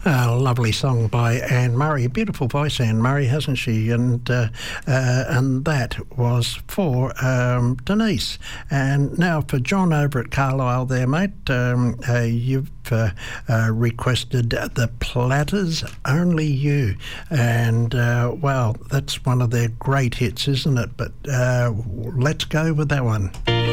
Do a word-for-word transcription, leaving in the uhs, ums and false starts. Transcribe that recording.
A lovely song by Anne Murray. Beautiful voice, Anne Murray, hasn't she? And uh, uh, and that was for um, Denise. And now for John over at Carlisle there, mate. Um, uh, you've uh, uh, requested The Platters, Only You. And, uh, well, that's one of their great hits, isn't it? But uh, let's go with that one.